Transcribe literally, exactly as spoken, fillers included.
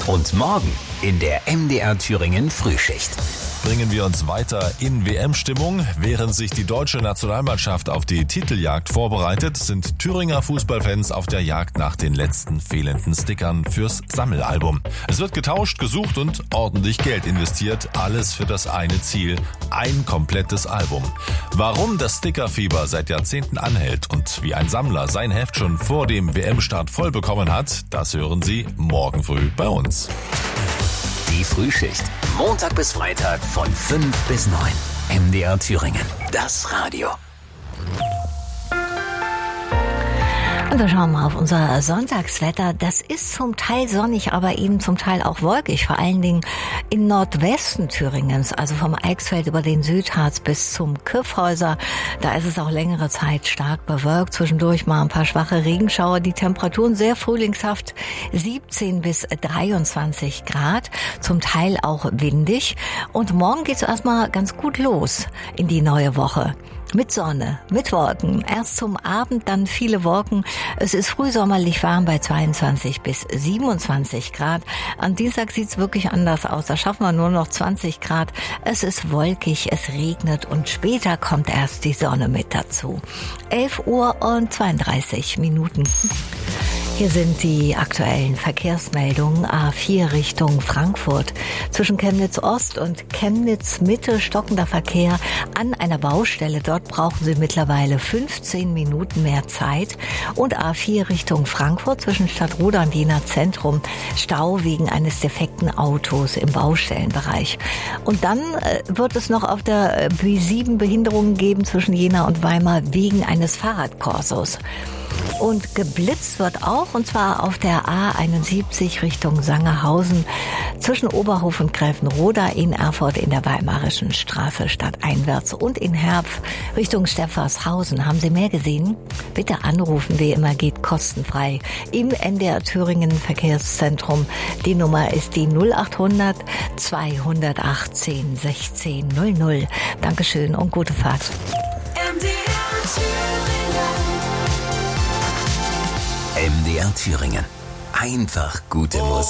Und morgen in der M D R Thüringen Frühschicht. Bringen wir uns weiter in W M-Stimmung. Während sich die deutsche Nationalmannschaft auf die Titeljagd vorbereitet, sind Thüringer Fußballfans auf der Jagd nach den letzten fehlenden Stickern fürs Sammelalbum. Es wird getauscht, gesucht und ordentlich Geld investiert. Alles für das eine Ziel: ein komplettes Album. Warum das Stickerfieber seit Jahrzehnten anhält und wie ein Sammler sein Heft schon vor dem W M-Start voll bekommen hat, das hören Sie morgen früh bei uns. Die Frühschicht. Montag bis Freitag von fünf bis neun. M D R Thüringen. Das Radio. Und wir schauen mal auf unser Sonntagswetter. Das ist zum Teil sonnig, aber eben zum Teil auch wolkig. Vor allen Dingen im Nordwesten Thüringens, also vom Eichsfeld über den Südharz bis zum Kyffhäuser. Da ist es auch längere Zeit stark bewölkt. Zwischendurch mal ein paar schwache Regenschauer. Die Temperaturen sehr frühlingshaft. siebzehn bis dreiundzwanzig Grad. Zum Teil auch windig. Und morgen geht's erstmal ganz gut los in die neue Woche. Mit Sonne, mit Wolken. Erst zum Abend, dann viele Wolken. Es ist frühsommerlich warm bei zweiundzwanzig bis siebenundzwanzig Grad. Am Dienstag sieht's wirklich anders aus. Da schaffen wir nur noch zwanzig Grad. Es ist wolkig, es regnet und später kommt erst die Sonne mit dazu. elf Uhr und zweiunddreißig Minuten. Hier sind die aktuellen Verkehrsmeldungen. A vier Richtung Frankfurt. Zwischen Chemnitz Ost und Chemnitz Mitte stockender Verkehr an einer Baustelle. Dort brauchen Sie mittlerweile fünfzehn Minuten mehr Zeit. Und A vier Richtung Frankfurt zwischen Stadtroda und Jena Zentrum. Stau wegen eines defekten Autos im Baustellenbereich. Und dann äh, wird es noch auf der B sieben Behinderungen geben zwischen Jena und Weimar wegen eines Fahrradkorsos. Und geblitzt wird auch, und zwar auf der A einundsiebzig Richtung Sangerhausen zwischen Oberhof und Gräfenroda, in Erfurt in der Weimarischen Straße stadteinwärts und in Herpf Richtung Stepfarshausen. Haben Sie mehr gesehen? Bitte anrufen, wie immer geht kostenfrei im M D R Thüringen Verkehrszentrum. Die Nummer ist die null achthundert zweihundertachtzehn sechzehn null null. Dankeschön und gute Fahrt. M D R Thüringen. M D R Thüringen. Einfach gute Musik.